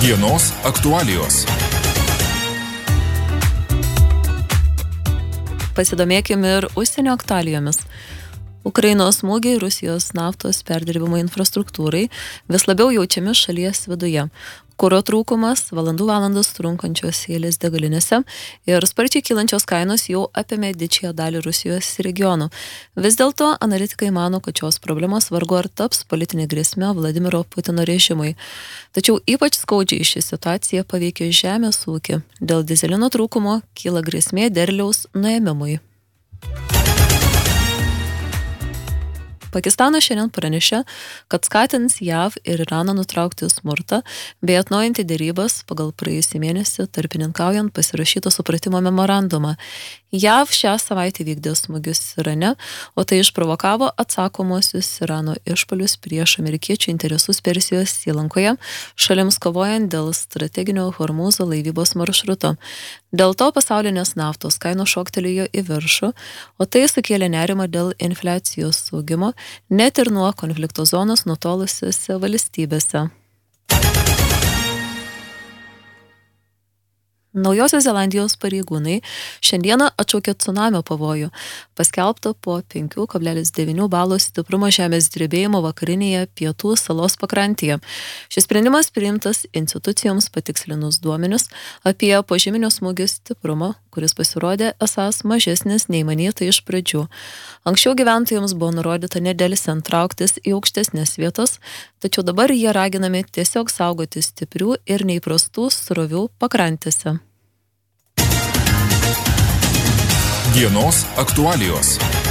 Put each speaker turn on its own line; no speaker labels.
Dienos aktualijos.
Pasidomėkime ir užsienio aktualijomis. Ukrainos smūgiai Rusijos naftos perdirbimo infrastruktūrai vis labiau jaučiami šalies viduje. Kuro trūkumas, valandas trunkančios eilės degalinėse ir sparčiai kylančios kainos jau apėmė didžiąją dalį Rusijos regionų. Vis dėlto analitikai mano, kad šios problemos vargu ar taps politinė grėsmė Vladimiro Putino režimui. Tačiau ypač skaudžiai ši situacija paveikia žemės ūkį. Dėl dyzelino trūkumo kyla grėsmė derliaus nuėmimui. Pakistanas šiandien pranešė, kad skatins JAV ir Iraną nutraukti smurtą bei atnaujinti derybas pagal praėjusį mėnesį tarpininkaujant pasirašytą supratimo memorandumą. JAV šią savaitę vykdė smūgius Irane, o tai išprovokavo atsakomosius Irano išpuolius prieš amerikiečių interesus Persijos įlankoje, šalims kovojant dėl strateginio Hormūzo laivybos maršruto. Dėl to pasaulinės naftos kainos šoktelėjo į viršų, o tai sukėlė nerimą dėl infliacijos augimo, net ir nuo konflikto zonos nutolusiose valstybėse. Naujosios Zelandijos pareigūnai šiandieną atšaukė cunamio pavojų, paskelbtą po 5,9 balo stiprumo žemės drebėjimo vakarinėje pietų salos pakrantėje. Šis sprendimas priimtas institucijoms patikslinus duomenis apie požeminio smūgio stiprumą, kuris pasirodė esąs mažesnis nei manyta iš pradžių. Anksčiau gyventojams buvo nurodyta nedelsiant trauktis į aukštesnės vietas, tačiau dabar jie raginami tiesiog saugoti stiprių ir neįprastų srovių pakrantėse.
Dienos aktualijos.